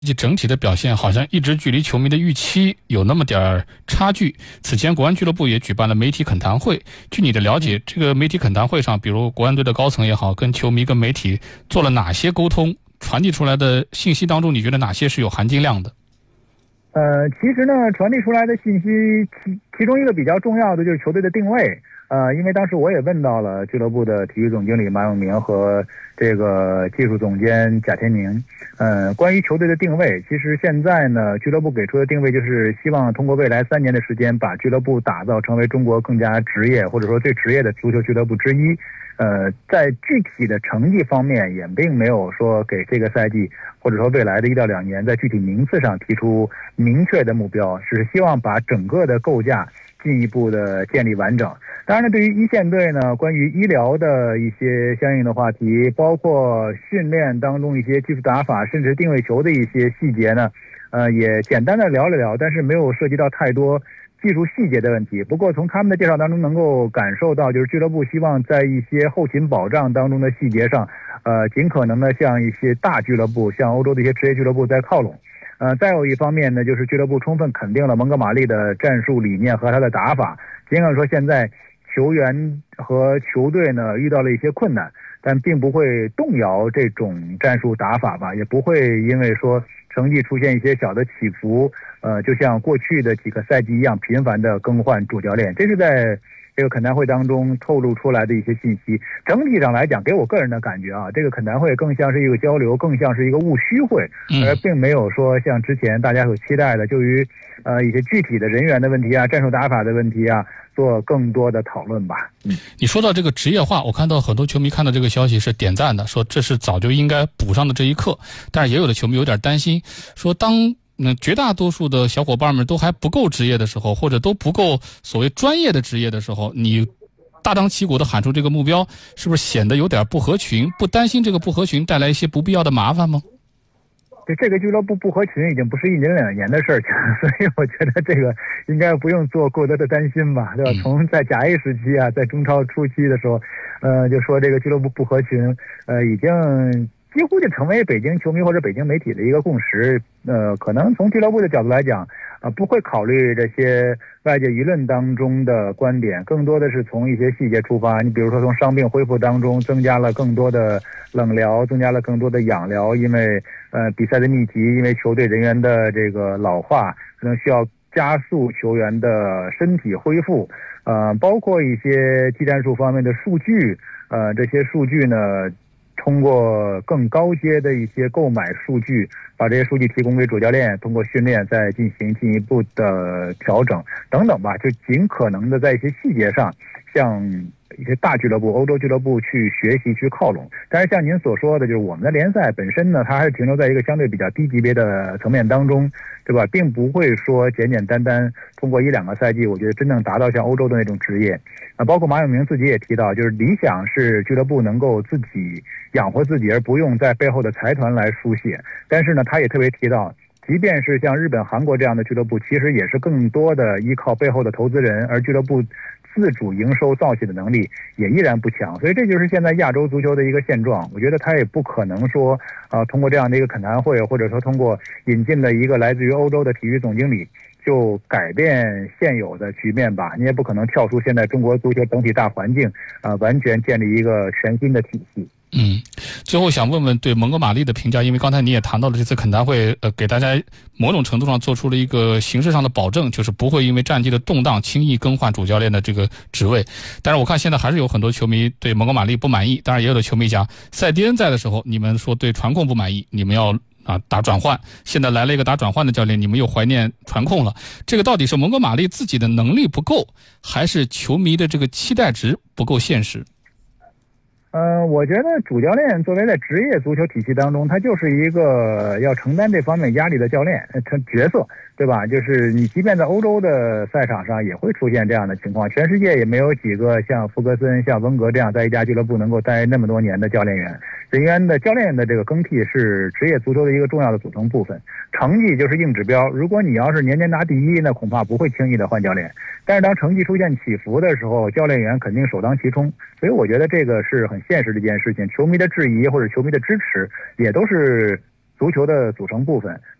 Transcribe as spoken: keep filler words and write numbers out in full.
整体的表现好像一直距离球迷的预期有那么点儿差距。此前国安俱乐部也举办了媒体恳谈会，据你的了解，这个媒体恳谈会上，比如国安队的高层也好，跟球迷跟媒体做了哪些沟通，传递出来的信息当中，你觉得哪些是有含金量的？ 呃，其实呢，传递出来的信息其其中一个比较重要的就是球队的定位。呃，因为当时我也问到了俱乐部的体育总经理马永明和这个技术总监贾天宁，呃，关于球队的定位，其实现在呢，俱乐部给出的定位就是希望通过未来三年的时间，把俱乐部打造成为中国更加职业或者说最职业的足球俱乐部之一。呃，在具体的成绩方面，也并没有说给这个赛季或者说未来的一到两年在具体名次上提出明确的目标，是希望把整个的构架进一步的建立完整。当然呢，对于一线队呢，关于医疗的一些相应的话题，包括训练当中一些技术打法，甚至定位球的一些细节呢，呃，也简单的聊了聊，但是没有涉及到太多技术细节的问题。不过从他们的介绍当中能够感受到，就是俱乐部希望在一些后勤保障当中的细节上，呃，尽可能的向一些大俱乐部，像欧洲的一些职业俱乐部在靠拢。呃，再有一方面呢，就是俱乐部充分肯定了蒙哥马利的战术理念和他的打法。尽管说现在球员和球队呢遇到了一些困难，但并不会动摇这种战术打法吧，也不会因为说成绩出现一些小的起伏，呃，就像过去的几个赛季一样频繁的更换主教练。这是在这个恳谈会当中透露出来的一些信息。整体上来讲，给我个人的感觉啊，这个恳谈会更像是一个交流，更像是一个务虚会，而并没有说像之前大家所期待的，就于呃一些具体的人员的问题啊、战术打法的问题啊，做更多的讨论吧。嗯， 你说到这个职业化，我看到很多球迷看到这个消息是点赞的，说这是早就应该补上的这一课。但是也有的球迷有点担心，说当那绝大多数的小伙伴们都还不够职业的时候，或者都不够所谓专业的职业的时候，你大张旗鼓的喊出这个目标，是不是显得有点不合群？不担心这个不合群带来一些不必要的麻烦吗？ 就这个俱乐部不合群已经不是一年两年的事儿，所以我觉得这个应该不用做过多的担心吧，对吧？从在甲 A 时期啊，在中超初期的时候，呃，就说这个俱乐部不合群，呃，已经几乎就成为北京球迷或者北京媒体的一个共识。呃，可能从俱乐部的角度来讲，啊、呃，不会考虑这些外界舆论当中的观点，更多的是从一些细节出发。你比如说，从伤病恢复当中增加了更多的冷疗，增加了更多的氧疗，因为呃比赛的密集，因为球队人员的这个老化，可能需要加速球员的身体恢复。呃，包括一些技战术方面的数据，呃，这些数据呢，通过更高阶的一些购买数据，把这些数据提供给主教练，通过训练再进行进一步的调整等等吧，就尽可能的在一些细节上向一些大俱乐部、欧洲俱乐部去学习、去靠拢。但是像您所说的，就是我们的联赛本身呢，它还是停留在一个相对比较低级别的层面当中，对吧？并不会说简简单单通过一两个赛季，我觉得真正达到像欧洲的那种职业。啊，包括马永明自己也提到，就是理想是俱乐部能够自己养活自己，而不用在背后的财团来输血。但是呢，他也特别提到，即便是像日本、韩国这样的俱乐部，其实也是更多的依靠背后的投资人，而俱乐部自主营收造血的能力也依然不强。所以这就是现在亚洲足球的一个现状。我觉得他也不可能说啊，通过这样的一个恳谈会，或者说通过引进了一个来自于欧洲的体育总经理，就改变现有的局面吧。你也不可能跳出现在中国足球整体大环境啊，完全建立一个全新的体系。 嗯，最后想问问对蒙哥马利的评价，因为刚才你也谈到了这次恳谈会，呃，给大家某种程度上做出了一个形式上的保证，就是不会因为战绩的动荡轻易更换主教练的这个职位。但是我看现在还是有很多球迷对蒙哥马利不满意，当然也有的球迷讲，塞蒂恩在的时候，你们说对传控不满意，你们要啊打转换，现在来了一个打转换的教练，你们又怀念传控了。这个到底是蒙哥马利自己的能力不够，还是球迷的这个期待值不够现实？ 呃，我觉得主教练作为在职业足球体系当中，他就是一个要承担这方面压力的教练，他角色，对吧？就是你即便在欧洲的赛场上也会出现这样的情况，全世界也没有几个像福格森、像温格这样在一家俱乐部能够待那么多年的教练员。人员的教练的这个更替是职业足球的一个重要的组成部分，成绩就是硬指标。如果你要是年年拿第一，那恐怕不会轻易的换教练。但是当成绩出现起伏的时候，教练员肯定首当其冲。所以我觉得这个是很现实的一件事情，球迷的质疑或者球迷的支持也都是足球的组成部分。